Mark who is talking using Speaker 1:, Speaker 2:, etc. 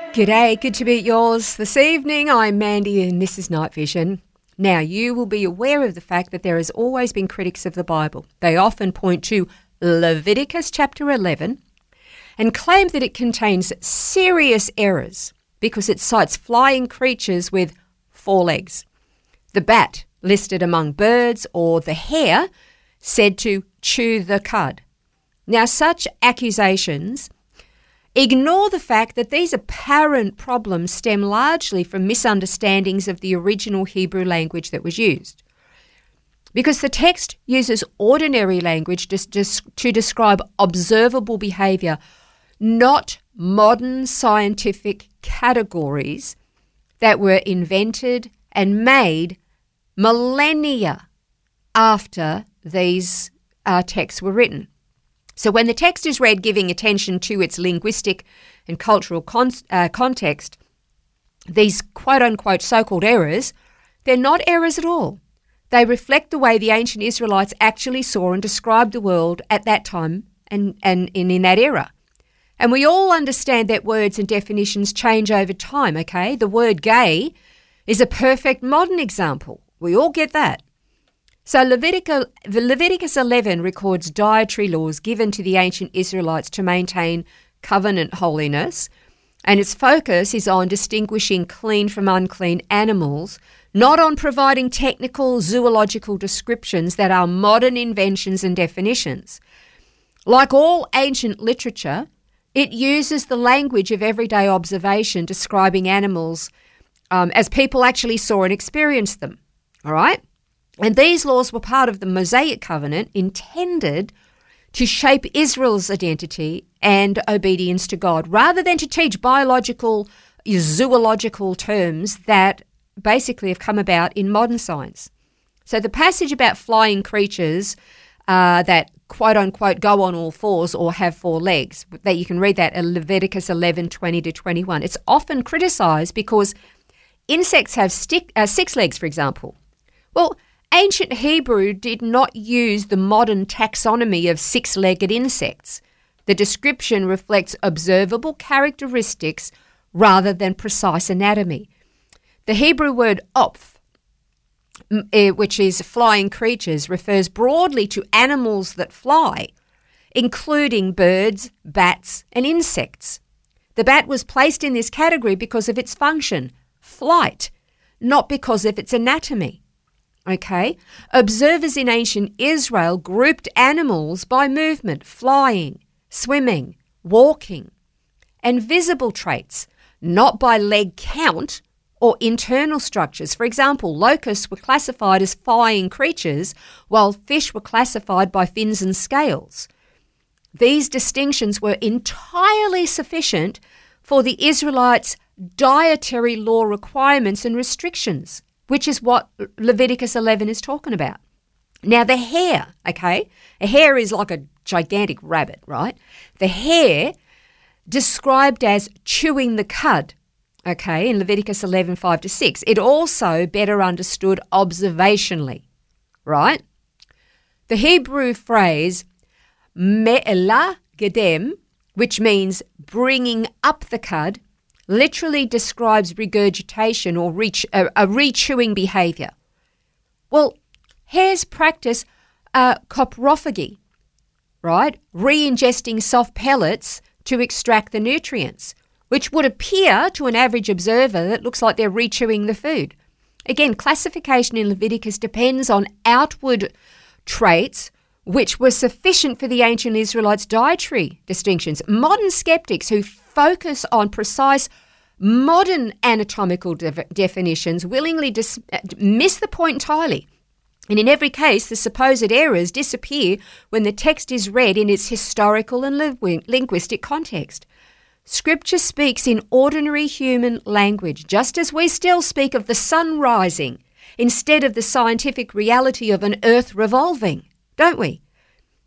Speaker 1: G'day, good to be at yours this evening. I'm Mandy and this is Night Vision. Now, you will be aware of the fact that there has always been critics of the Bible. They often point to Leviticus chapter 11 and claim that it contains serious errors because it cites flying creatures with 4 legs. The bat listed among birds, or the hare said to chew the cud. Now, such accusations ignore the fact that these apparent problems stem largely from misunderstandings of the original Hebrew language that was used. Because the text uses ordinary language to describe observable behaviour, not modern scientific categories that were invented and made millennia after these texts were written. So when the text is read giving attention to its linguistic and cultural context, these quote-unquote so-called errors, they're not errors at all. They reflect the way the ancient Israelites actually saw and described the world at that time and in that era. And we all understand that words and definitions change over time, okay? The word gay is a perfect modern example. We all get that. So Leviticus 11 records dietary laws given to the ancient Israelites to maintain covenant holiness, and its focus is on distinguishing clean from unclean animals, not on providing technical zoological descriptions that are modern inventions and definitions. Like all ancient literature, it uses the language of everyday observation describing animals as people actually saw and experienced them, all right? And these laws were part of the Mosaic covenant intended to shape Israel's identity and obedience to God, rather than to teach biological, zoological terms that basically have come about in modern science. So the passage about flying creatures that quote-unquote go on all fours or have 4 legs, that you can read that in Leviticus 11, 20 to 21. It's often criticised because insects have 6 legs, for example. Well, ancient Hebrew did not use the modern taxonomy of 6-legged insects. The description reflects observable characteristics rather than precise anatomy. The Hebrew word oph, which is flying creatures, refers broadly to animals that fly, including birds, bats, and insects. The bat was placed in this category because of its function, flight, not because of its anatomy. Okay, observers in ancient Israel grouped animals by movement, flying, swimming, walking, and visible traits, not by leg count or internal structures. For example, locusts were classified as flying creatures, while fish were classified by fins and scales. These distinctions were entirely sufficient for the Israelites' dietary law requirements and restrictions, which is what Leviticus 11 is talking about. Now, the hare, okay? A hare is like a gigantic rabbit, right? The hare described as chewing the cud, okay, in Leviticus 11, 5 to 6. It also better understood observationally, right? The Hebrew phrase me'elah gedem, which means bringing up the cud, literally describes regurgitation or a re-chewing behaviour. Well, hares practice coprophagy, right? Re-ingesting soft pellets to extract the nutrients, which would appear to an average observer that looks like they're re-chewing the food. Again, classification in Leviticus depends on outward traits which were sufficient for the ancient Israelites' dietary distinctions. Modern skeptics who focus on precise modern anatomical definitions willingly miss the point entirely. And in every case, the supposed errors disappear when the text is read in its historical and linguistic context. Scripture speaks in ordinary human language, just as we still speak of the sun rising instead of the scientific reality of an earth revolving, don't we?